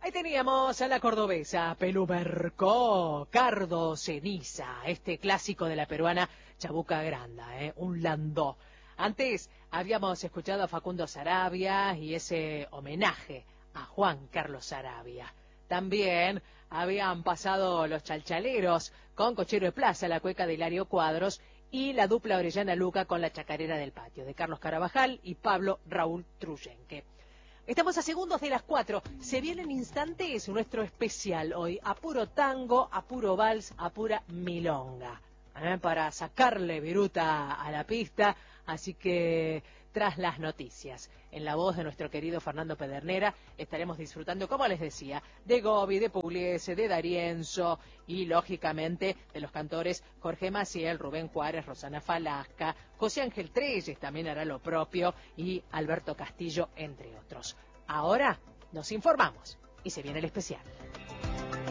Ahí teníamos a la cordobesa Pelubercó, Cardo Ceniza, este clásico de la peruana Chabuca Granda, un landó. Antes habíamos escuchado a Facundo Saravia y ese homenaje a Juan Carlos Saravia. También habían pasado los chalchaleros con Cochero de Plaza, la cueca de Hilario Cuadros, y la dupla Orellana Luca con la chacarera del patio, de Carlos Carabajal y Pablo Raúl Truyenque. Estamos a segundos de las 4. Se viene en instantes nuestro especial hoy. A puro tango, a puro vals, a pura milonga. Para sacarle viruta a la pista. Así que tras las noticias, en la voz de nuestro querido Fernando Pedernera, estaremos disfrutando, como les decía, de Gobi, de Pugliese, de D'Arienzo y, lógicamente, de los cantores Jorge Maciel, Rubén Juárez, Rosana Falasca, José Ángel Treyes también hará lo propio y Alberto Castillo, entre otros. Ahora nos informamos y se viene el especial.